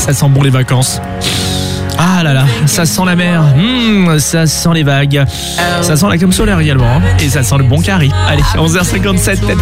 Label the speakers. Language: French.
Speaker 1: Ça sent bon les vacances. Ah là là, ça sent la mer, ça sent les vagues, ça sent la crème solaire également, hein. Et ça sent le bon curry. Allez, 11h57,